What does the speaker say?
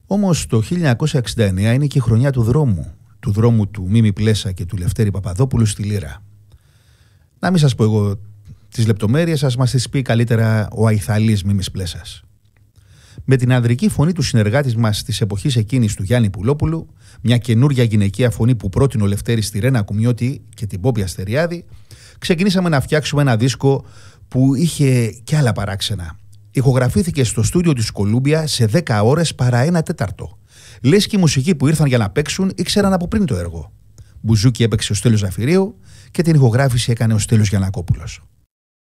Όμως το 1969 είναι και η χρονιά του δρόμου του Μίμη Πλέσα και του Λευτέρη Παπαδόπουλου στη Λύρα. Να μην σας πω εγώ τις λεπτομέρειες, σας μας τις πει καλύτερα ο αϊθαλής Μίμης Πλέσας. Με την ανδρική φωνή του συνεργάτη μας της εποχής εκείνης του Γιάννη Πουλόπουλου, μια καινούρια γυναικεία φωνή που πρότεινε ο Λευτέρης στη Ρένα Κουμιώτη και την Πόπη Αστεριάδη, ξεκινήσαμε να φτιάξουμε ένα δίσκο που είχε και άλλα παράξενα. Ηχογραφήθηκε στο στούντιο της Κολούμπια σε 10 ώρες παρά 1/4. Λες και οι μουσικοί που ήρθαν για να παίξουν ήξεραν από πριν το έργο. Μπουζούκι έπαιξε ο Στέλιος Ζαφυρίου και την ηχογράφηση έκανε ο Στέλιος Γιαννακόπουλος.